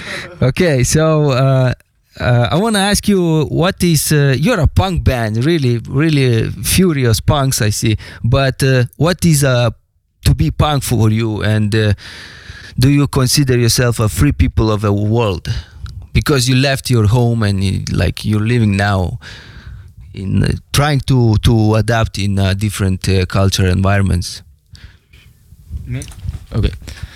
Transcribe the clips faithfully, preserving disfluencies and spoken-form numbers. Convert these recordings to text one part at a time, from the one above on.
Okay, so uh, uh, I want to ask you, what is uh, you're a punk band, really, really furious punks, I see. But uh, what is uh, to be punk for you? And uh, do you consider yourself a free people of the world? Because you left your home and you, like you're living now in uh, trying to to adapt in uh, different uh, culture environments. Me? Okay.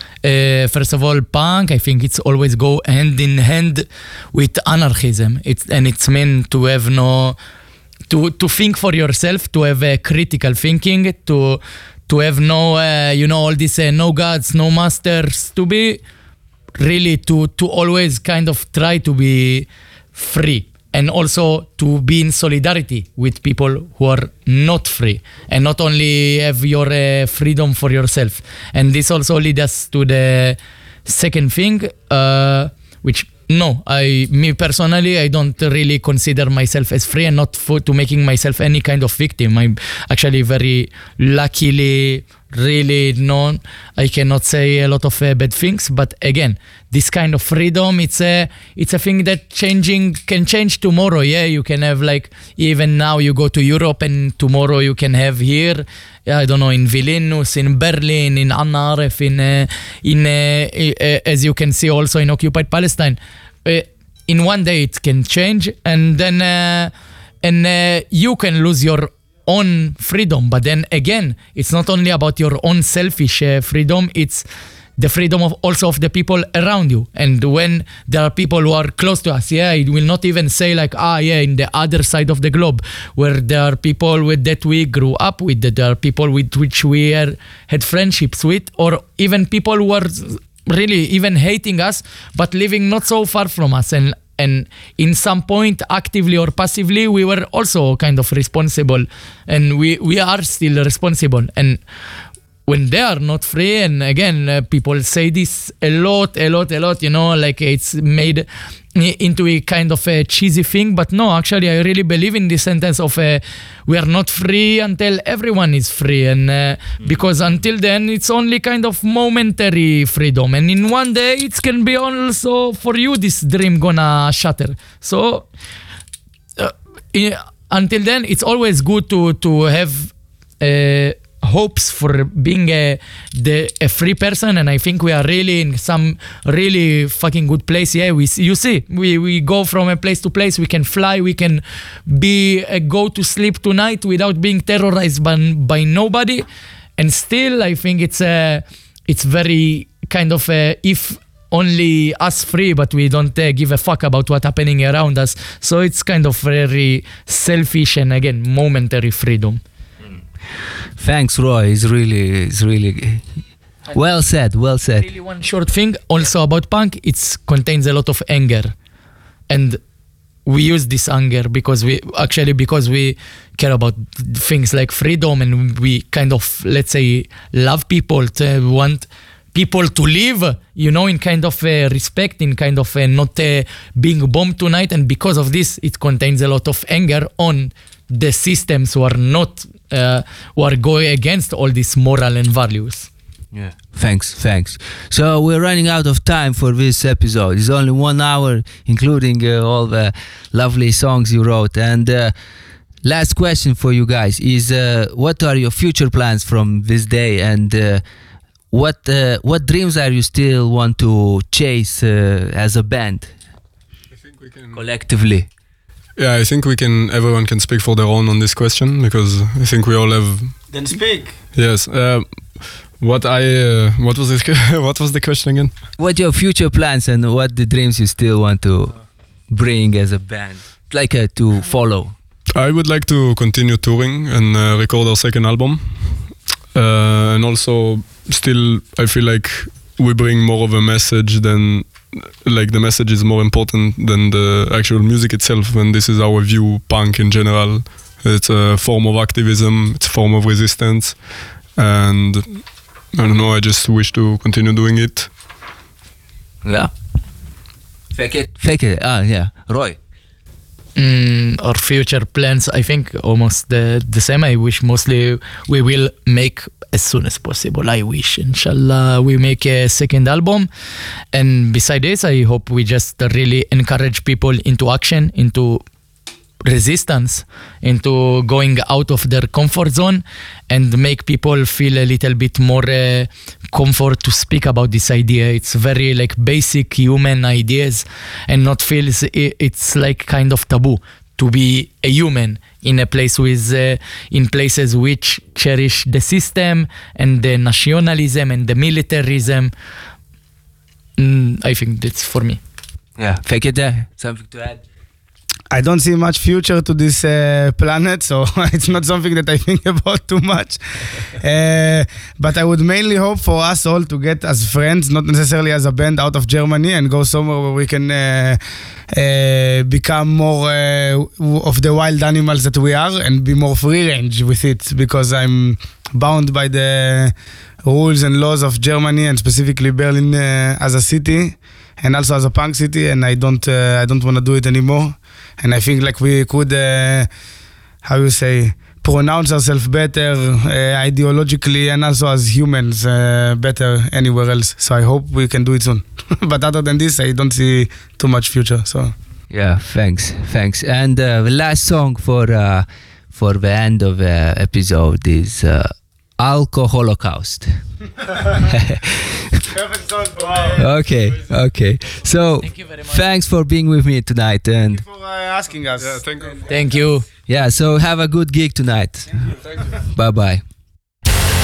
Uh, first of all, punk, I think it's always go hand in hand with anarchism. It's and it's meant to have no to to think for yourself, to have a critical thinking, to to have no uh, you know all this uh, no gods, no masters, to be really to to always kind of try to be free. And also to be in solidarity with people who are not free, and not only have your uh, freedom for yourself. And this also leads us to the second thing, uh, which no, I me personally, I don't really consider myself as free, and not for, to making myself any kind of victim. I'm actually very luckily really known. I cannot say a lot of uh, bad things, but again, this kind of freedom, it's a it's a thing that changing can change tomorrow. Yeah, you can have like even now you go to Europe, and tomorrow you can have here, I don't know, in Vilnius, in Berlin, in Anna Aref, in uh, in uh, uh, as you can see also in occupied Palestine. Uh, in one day it can change, and then uh, and uh, you can lose your own freedom. But then again, it's not only about your own selfish uh, freedom, it's the freedom of also of the people around you. And when there are people who are close to us, yeah, it will not even say like, ah, yeah, in the other side of the globe, where there are people with that we grew up with, that there are people with which we are, had friendships with, or even people who are really even hating us, but living not so far from us. And And in some point, actively or passively, we were also kind of responsible, and we, we are still responsible. And when they are not free, and again, uh, people say this a lot, a lot, a lot, you know, like it's made into a kind of a cheesy thing. But no, actually, I really believe in this sentence of uh, we are not free until everyone is free. And uh, mm. because until then, it's only kind of momentary freedom. And in one day, it can be also for you, this dream gonna shatter. So uh, in, until then, it's always good to, to have uh, hopes for being a the a free person. And I think we are really in some really fucking good place. Yeah, we you see we we go from a place to place, we can fly, we can be uh, go to sleep tonight without being terrorized by, by nobody. And still I think it's a it's very kind of a, if only us free, but we don't uh, give a fuck about what's happening around us. So it's kind of very selfish and again momentary freedom. Thanks, Roy. It's really, it's really well said. Well said. Really, one short thing also about punk. It contains a lot of anger, and we use this anger because we actually because we care about things like freedom, and we kind of, let's say, love people, to want people to live, you know, in kind of uh, respect, in kind of uh, not uh, being bombed tonight. And because of this, it contains a lot of anger on the systems who are not uh, who are going against all these moral and values. Yeah. Thanks, thanks. So we're running out of time for this episode. It's only one hour, including uh, all the lovely songs you wrote. And uh, last question for you guys is: uh, what are your future plans from this day? And uh, what uh, what dreams are you still want to chase uh, as a band? I think we can collectively. Yeah, I think we can. Everyone can speak for their own on this question, because I think we all have. Then speak. Yes. Uh, what I uh, what was the what was the question again? What your future plans and what the dreams you still want to bring as a band, like uh, to follow? I would like to continue touring and uh, record our second album, uh, and also still I feel like we bring more of a message than. Like the message is more important than the actual music itself, and this is our view punk in general. It's a form of activism, it's a form of resistance, and I don't know, I just wish to continue doing it. Yeah. Fake it. Fake it. Ah, yeah. Roy. Mm, our future plans, I think, almost the, the same. I wish mostly we will make as soon as possible. I wish, inshallah, we make a second album. And beside this, I hope we just really encourage people into action, into resistance, into going out of their comfort zone, and make people feel a little bit more uh, comfort to speak about this idea. It's very like basic human ideas, and not feels it's like kind of taboo to be a human in a place with uh, in places which cherish the system and the nationalism and the militarism. Mm, I think that's for me. Yeah, Fekete, something to add? I don't see much future to this uh, planet, so it's not something that I think about too much. uh, but I would mainly hope for us all to get as friends, not necessarily as a band, out of Germany and go somewhere where we can uh, uh, become more uh, of the wild animals that we are and be more free range with it, because I'm bound by the rules and laws of Germany and specifically Berlin uh, as a city and also as a punk city, and I don't uh, I don't want to do it anymore. And I think like we could, uh, how you say, pronounce ourselves better uh, ideologically and also as humans uh, better anywhere else. So I hope we can do it soon. But other than this, I don't see too much future. So yeah, thanks, thanks. And uh, the last song for uh, for the end of the episode is uh, Alco Holocaust. perfect song. Wow. Okay, okay. So Thank you very much. thanks for being with me tonight, and For uh, asking us. Yeah, thank you. Thank you. yeah, so have a good gig tonight. Thank you. Bye bye.